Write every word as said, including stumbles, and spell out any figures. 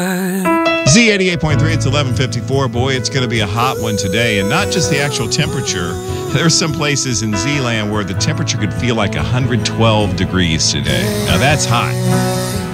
Z eighty-eight point three, it's eleven fifty-four. Boy, it's going to be a hot one today. And not just the actual temperature. There's some places in Z-Land where the temperature could feel like one hundred twelve degrees today. Now, that's hot.